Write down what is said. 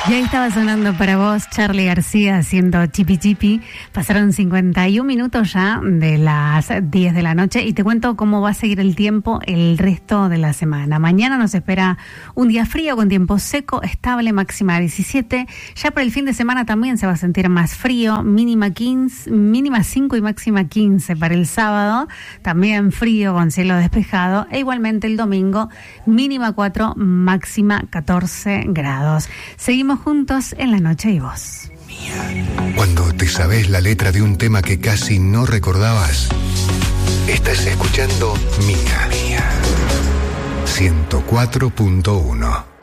Y ahí estaba sonando para vos Charly García haciendo Chipi Chipi. Pasaron 51 minutos ya de las 10 de la noche y te cuento cómo va a seguir el tiempo el resto de la semana. Mañana nos espera un día frío con tiempo seco, estable, máxima 17. Ya por el fin de semana también se va a sentir más frío, mínima 5 y máxima 15 para el sábado. También frío con cielo despejado e igualmente el domingo mínima 4, máxima 14 grados. Seguimos juntos en La Noche y Vos. Cuando te sabés la letra de un tema que casi no recordabas, estás escuchando Mía 104.1.